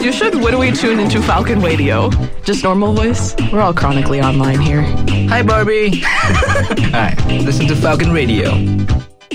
You should wittily tune into Falcon Radio. Just normal voice. We're all chronically online here. Hi, Barbie. Hi, listen to Falcon Radio.